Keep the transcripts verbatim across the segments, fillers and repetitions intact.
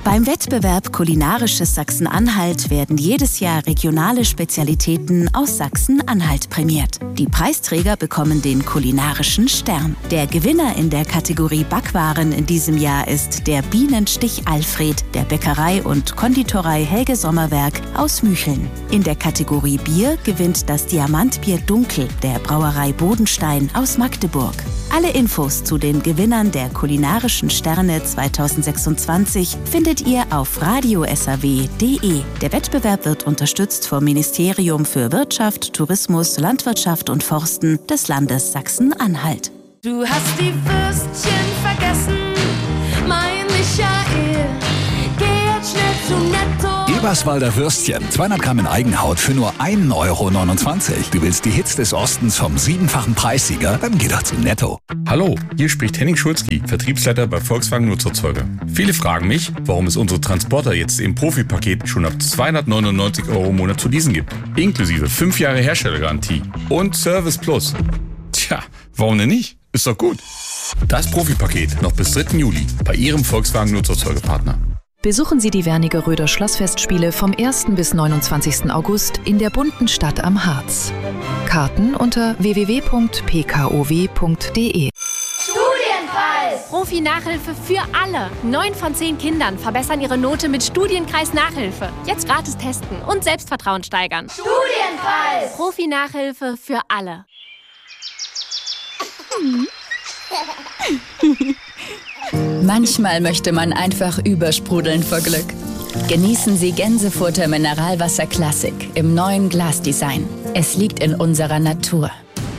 Beim Wettbewerb Kulinarisches Sachsen-Anhalt werden jedes Jahr regionale Spezialitäten aus Sachsen-Anhalt prämiert. Die Preisträger bekommen den kulinarischen Stern. Der Gewinner in der Kategorie Backwaren in diesem Jahr ist der Bienenstich Alfred der Bäckerei und Konditorei Helge Sommerwerk aus Mücheln. In der Kategorie Bier gewinnt das Diamantbier Dunkel der Brauerei Bodenstein aus Magdeburg. Alle Infos zu den Gewinnern der kulinarischen Sterne zweitausendsechsundzwanzig findet ihr auf radio s a w punkt d e. Der Wettbewerb wird unterstützt vom Ministerium für Wirtschaft, Tourismus, Landwirtschaft und Forsten des Landes Sachsen-Anhalt. Du hast die Würstchen vergessen, mein Michael. Geh jetzt schnell zu Netto. Eberswalder Würstchen, zweihundert Gramm in Eigenhaut für nur ein Euro neunundzwanzig. Du willst die Hits des Ostens vom siebenfachen Preissieger? Dann geh doch zu Netto. Hallo, hier spricht Henning Schulzki, Vertriebsleiter bei Volkswagen Nutzerzeuger. Viele fragen mich, warum es unsere Transporter jetzt im Profipaket schon ab zweihundertneunundneunzig Euro im Monat zu leasen gibt. Inklusive fünf Jahre Herstellergarantie und Service Plus. Tja, warum denn nicht? Ist doch gut. Das Profipaket noch bis dritten Juli bei Ihrem Volkswagen Nutzerzeugerpartner. Besuchen Sie die Wernigeröder Schlossfestspiele vom ersten bis neunundzwanzigsten August in der bunten Stadt am Harz. Karten unter w w w punkt p k o w punkt d e. Studienpreis! Profi-Nachhilfe für alle. Neun von zehn Kindern verbessern ihre Note mit Studienkreis Nachhilfe. Jetzt gratis testen und Selbstvertrauen steigern. Studienpreis! Profi-Nachhilfe für alle. Manchmal möchte man einfach übersprudeln vor Glück. Genießen Sie Gänsefurter Mineralwasser Classic im neuen Glasdesign. Es liegt in unserer Natur.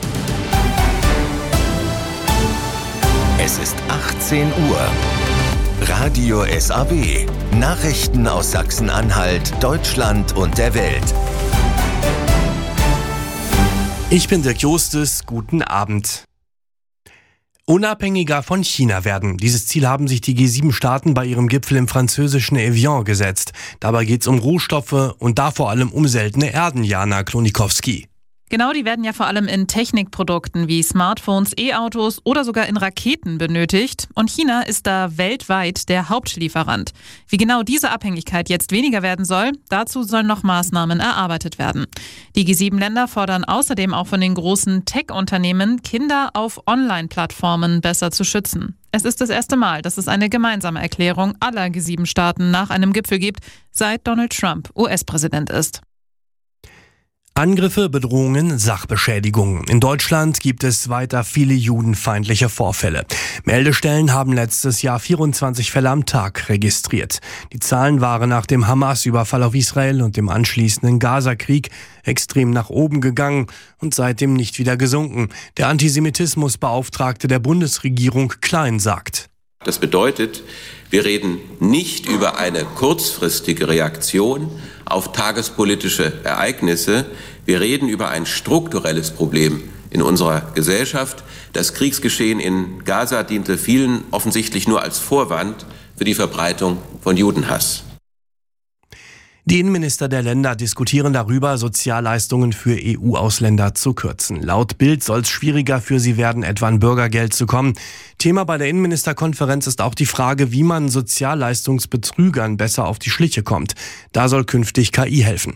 Es ist achtzehn Uhr. Radio S A W. Nachrichten aus Sachsen-Anhalt, Deutschland und der Welt. Ich bin Dirk Jostes. Guten Abend. Unabhängiger von China werden. Dieses Ziel haben sich die G sieben Staaten bei ihrem Gipfel im französischen Evian gesetzt. Dabei geht es um Rohstoffe und da vor allem um seltene Erden, Jana Klonikowski. Genau, die werden ja vor allem in Technikprodukten wie Smartphones, E-Autos oder sogar in Raketen benötigt. Und China ist da weltweit der Hauptlieferant. Wie genau diese Abhängigkeit jetzt weniger werden soll, dazu sollen noch Maßnahmen erarbeitet werden. Die G sieben Länder fordern außerdem auch von den großen Tech-Unternehmen, Kinder auf Online-Plattformen besser zu schützen. Es ist das erste Mal, dass es eine gemeinsame Erklärung aller G sieben Staaten nach einem Gipfel gibt, seit Donald Trump U S-Präsident ist. Angriffe, Bedrohungen, Sachbeschädigungen. In Deutschland gibt es weiter viele judenfeindliche Vorfälle. Meldestellen haben letztes Jahr vierundzwanzig Fälle am Tag registriert. Die Zahlen waren nach dem Hamas-Überfall auf Israel und dem anschließenden Gaza-Krieg extrem nach oben gegangen und seitdem nicht wieder gesunken. Der Antisemitismusbeauftragte der Bundesregierung Klein sagt: Das bedeutet, wir reden nicht über eine kurzfristige Reaktion auf tagespolitische Ereignisse. Wir reden über ein strukturelles Problem in unserer Gesellschaft. Das Kriegsgeschehen in Gaza diente vielen offensichtlich nur als Vorwand für die Verbreitung von Judenhass. Die Innenminister der Länder diskutieren darüber, Sozialleistungen für E U-Ausländer zu kürzen. Laut Bild soll es schwieriger für sie werden, etwa an Bürgergeld zu kommen. Thema bei der Innenministerkonferenz ist auch die Frage, wie man Sozialleistungsbetrügern besser auf die Schliche kommt. Da soll künftig K I helfen.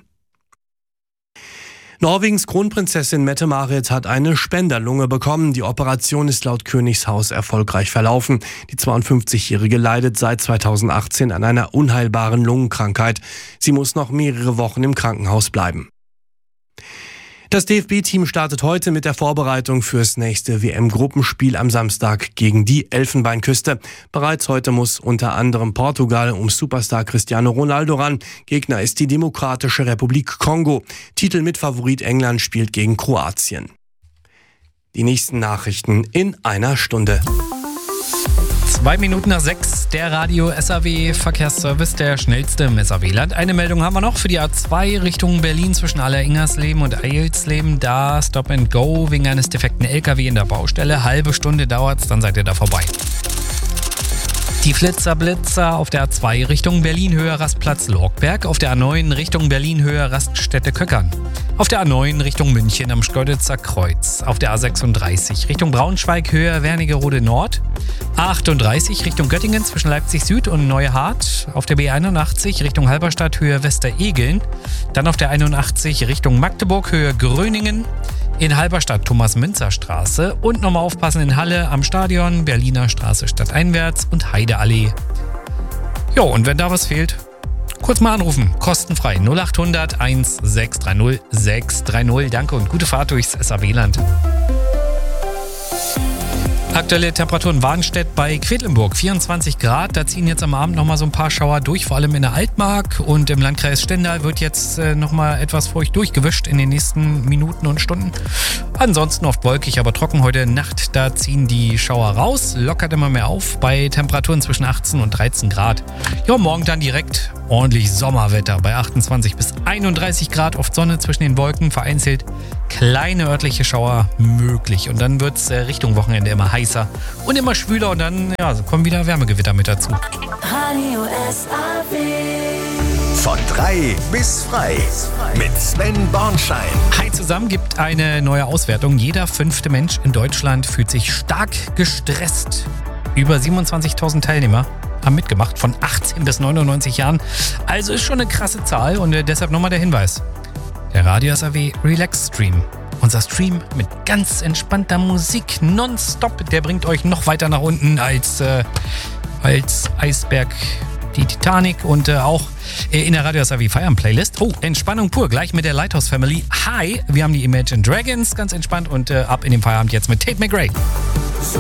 Norwegens Kronprinzessin Mette-Marit hat eine Spenderlunge bekommen. Die Operation ist laut Königshaus erfolgreich verlaufen. Die zweiundfünfzigjährige leidet seit zweitausendachtzehn an einer unheilbaren Lungenkrankheit. Sie muss noch mehrere Wochen im Krankenhaus bleiben. Das D F B-Team startet heute mit der Vorbereitung fürs nächste W M-Gruppenspiel am Samstag gegen die Elfenbeinküste. Bereits heute muss unter anderem Portugal um Superstar Cristiano Ronaldo ran. Gegner ist die Demokratische Republik Kongo. Titelmitfavorit England spielt gegen Kroatien. Die nächsten Nachrichten in einer Stunde. Zwei Minuten nach sechs, der Radio S A W Verkehrsservice, der schnellste im S A W-Land. Eine Meldung haben wir noch für die A zwei Richtung Berlin zwischen Aller-Ingersleben und Eilsleben. Da Stop and Go wegen eines defekten L K W in der Baustelle. Halbe Stunde dauert's, dann seid ihr da vorbei. Die Flitzer-Blitzer auf der A zwei Richtung Berlin-Höhe Rastplatz-Lorgberg, auf der A neun Richtung Berlin-Höhe Raststätte-Köckern, auf der A neun Richtung München am Schkeuditzer Kreuz, auf der A sechsunddreißig Richtung Braunschweig Höhe Wernigerode Nord, A achtunddreißig Richtung Göttingen zwischen Leipzig Süd und Neuhardt, auf der B einundachtzig Richtung Halberstadt Höhe Westeregeln, dann auf der einundachtzig Richtung Magdeburg Höhe Gröningen, in Halberstadt Thomas-Münzer-Straße und nochmal aufpassen in Halle am Stadion, Berliner Straße stadteinwärts und Heideallee. Jo, und wenn da was fehlt, kurz mal anrufen, kostenfrei null achthundert sechshundertzwanzig sechshundertdreißig. Danke und gute Fahrt durchs S A W-Land. Aktuelle Temperaturen Warnstedt bei Quedlinburg, vierundzwanzig Grad. Da ziehen jetzt am Abend nochmal so ein paar Schauer durch, vor allem in der Altmark. Und im Landkreis Stendal wird jetzt äh, nochmal etwas feucht durchgewischt in den nächsten Minuten und Stunden. Ansonsten oft wolkig, aber trocken. Heute Nacht, da ziehen die Schauer raus. Lockert immer mehr auf bei Temperaturen zwischen achtzehn und dreizehn Grad. Ja, morgen dann direkt ordentlich Sommerwetter bei achtundzwanzig bis einunddreißig Grad. Oft Sonne zwischen den Wolken, vereinzelt kleine örtliche Schauer möglich. Und dann wird es äh, Richtung Wochenende immer heißer und immer schwüler und dann ja, kommen wieder Wärmegewitter mit dazu. Radio S A W. Von drei bis frei mit Sven Bornschein. Hi zusammen, gibt eine neue Auswertung. Jeder fünfte Mensch in Deutschland fühlt sich stark gestresst. Über siebenundzwanzigtausend Teilnehmer haben mitgemacht, von achtzehn bis neunundneunzig Jahren. Also ist schon eine krasse Zahl und äh, deshalb nochmal der Hinweis. Der Radio S A W Relax Stream. Unser Stream mit ganz entspannter Musik nonstop, der bringt euch noch weiter nach unten als, äh, als Eisberg die Titanic und äh, auch äh, in der Radio S A W Feiern Playlist. Oh, Entspannung pur, gleich mit der Lighthouse Family. Hi, wir haben die Imagine Dragons, ganz entspannt und äh, ab in den Feierabend jetzt mit Tate McRae.